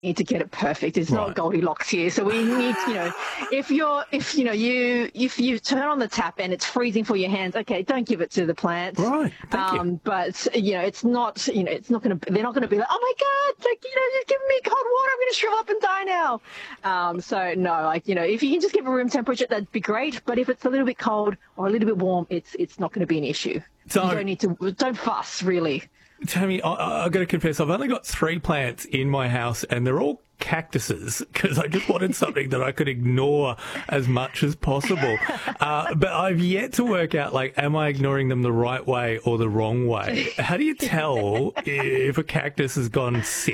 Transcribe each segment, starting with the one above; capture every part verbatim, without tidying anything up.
need to get it perfect. It's Right. not Goldilocks here. So we need, you know, if you're, if, you know, you, if you turn on the tap and it's freezing for your hands, okay, don't give it to the plants. Right. Thank you. Um, but, you know, it's not, you know, it's not going to, they're not going to be like, oh my God, like, you know, just give me cold water. I'm going to shrivel up and die now. Um, so no, like, you know, if you can just give a room temperature, that'd be great. But if it's a little bit cold or a little bit warm, it's, it's not going to be an issue. So- you don't need to, don't fuss really. Tammy, I, I've got to confess, I've only got three plants in my house, and they're all cactuses because I just wanted something that I could ignore as much as possible. Uh, but I've yet to work out, like, am I ignoring them the right way or the wrong way? How do you tell if a cactus has gone sick?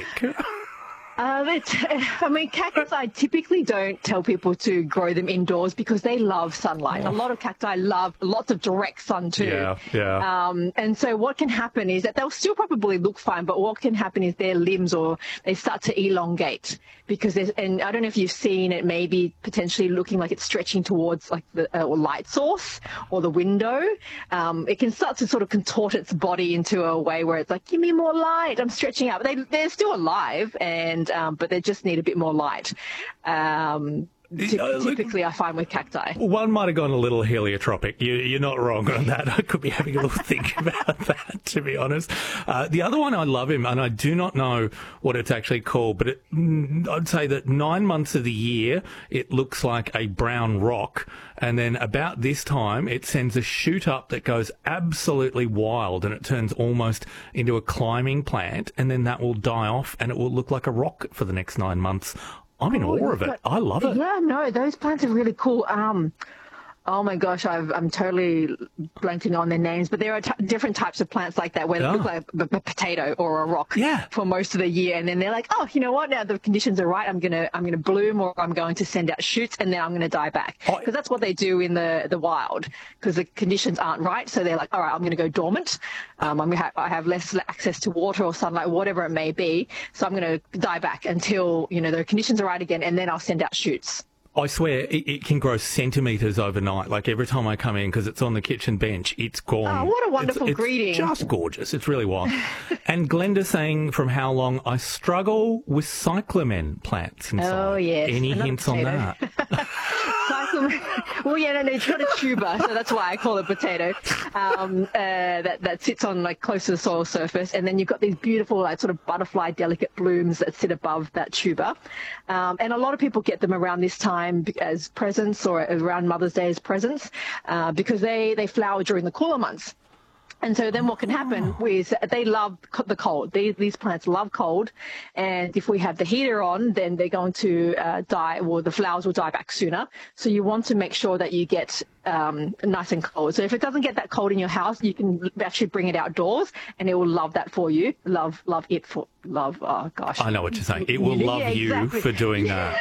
Um, it's, I mean, cactus, I typically don't tell people to grow them indoors because they love sunlight. A lot of cacti love lots of direct sun too. Yeah, yeah. Um, and so what can happen is that they'll still probably look fine, but what can happen is their limbs or they start to elongate because there's, and I don't know if you've seen it maybe potentially looking like it's stretching towards like the uh, light source or the window. Um, it can start to sort of contort its body into a way where it's like, give me more light. I'm stretching out. But they, they're still alive and Um, but they just need a bit more light. Um, ty- Uh, look- typically, I find with cacti. One might have gone a little heliotropic. You, you're not wrong on that. I could be having a little think about that, to be honest. Uh, the other one, I love him, and I do not know what it's actually called, but it, mm, I'd say that nine months of the year, it looks like a brown rock, and then about this time, it sends a shoot up that goes absolutely wild, and it turns almost into a climbing plant, and then that will die off, and it will look like a rock for the next nine months. I'm in awe of it. I love it. Yeah, no, those plants are really cool. Um, oh my gosh, I've, I'm totally blanking on their names, but there are t- different types of plants like that where Yeah. they look like a, a potato or a rock Yeah. for most of the year, and then they're like, oh, you know what? Now the conditions are right. I'm gonna I'm gonna bloom, or I'm going to send out shoots, and then I'm gonna die back Oh. because that's what they do in the the wild because the conditions aren't right. So they're like, all right, I'm gonna go dormant. Um, I'm gonna have, I have less access to water or sunlight, whatever it may be. So I'm gonna die back until you know the conditions are right again, and then I'll send out shoots. I swear, it, it can grow centimetres overnight. Like every time I come in, because it's on the kitchen bench, it's gone. Oh, what a wonderful it's, it's greeting. Just gorgeous. It's really wild. And Glenda saying from how long I struggle with cyclamen plants inside. Oh, yes. Any Another hints on potato. that? Cyclamen. Well, yeah, no, no, it's got a tuber, so that's why I call it potato. Um, uh, that that sits on like close to the soil surface, and then you've got these beautiful, like sort of butterfly, delicate blooms that sit above that tuber. Um, and a lot of people get them around this time as presents or around Mother's Day as presents uh, because they they flower during the cooler months. And so then what can happen is they love co- the cold. These, these plants love cold. And if we have the heater on, then they're going to uh, die, or the flowers will die back sooner. So you want to make sure that you get um, nice and cold. So if it doesn't get that cold in your house, you can actually bring it outdoors and it will love that for you. Love, love it for, love, oh gosh. I know what you're saying. It will love Yeah, you exactly. for doing that.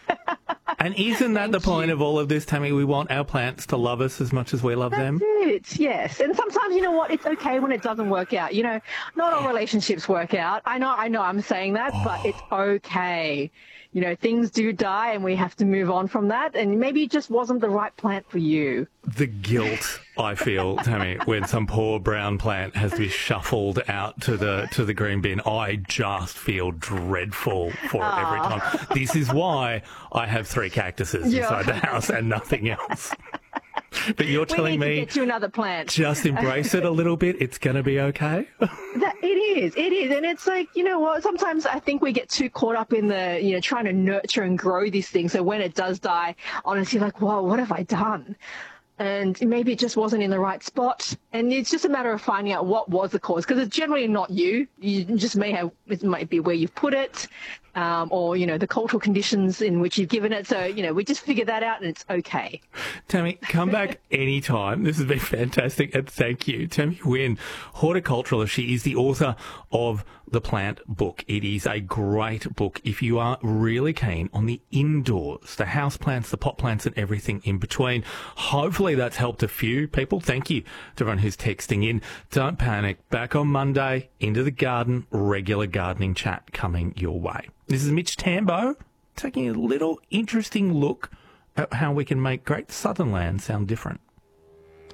And isn't that the point of all of this, Tammy? We want our plants to love us as much as we love them. That's it, yes. And sometimes, you know what, it's okay when it doesn't work out. You know, not all relationships work out. I know, I know I'm saying that, but it's okay. You know, things do die and we have to move on from that. And maybe it just wasn't the right plant for you. The guilt I feel, Tammy, when some poor brown plant has to be shuffled out to the to the green bin, I just feel dreadful for it every time. This is why I have three cactuses Yeah. inside the house and nothing else. But you're We telling need to me get you another plant. just embrace it a little bit. It's going to be okay. That, it is, it is. And it's like, you know what, sometimes I think we get too caught up in the, you know, trying to nurture and grow these things. So when it does die, honestly, like, whoa, what have I done? And maybe it just wasn't in the right spot. And it's just a matter of finding out what was the cause, because it's generally not you. You just may have, it might be where you've put it, um, or, you know, the cultural conditions in which you've given it. So, you know, we just figure that out and it's okay. Tammy, come back anytime. This has been fantastic, and thank you. Tammy Nguyen, horticulturalist. She is the author of The Plant Book. It is a great book if you are really keen on the indoors, the house plants, the pot plants, and everything in between. Hopefully that's helped a few people. Thank you to everyone who's texting in. Don't panic. Back on Monday, Into the Garden, regular gardening chat coming your way. This is Mitch Tambo taking a little interesting look at how we can make Great Southern Land sound different.